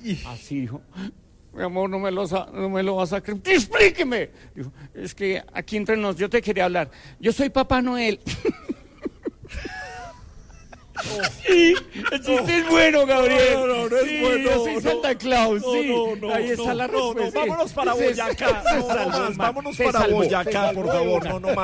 Así dijo. Mi amor, no me lo vas a creer. ¡Explíqueme! Dijo, es que aquí entre nos, yo te quería hablar. Yo soy Papá Noel. Sí, el chiste es bueno, Gabriel. No es sí, bueno. Yo soy Santa Claus, sí. Ahí está la respuesta. Vámonos para Boyacá. Vámonos para Boyacá, por favor. No más.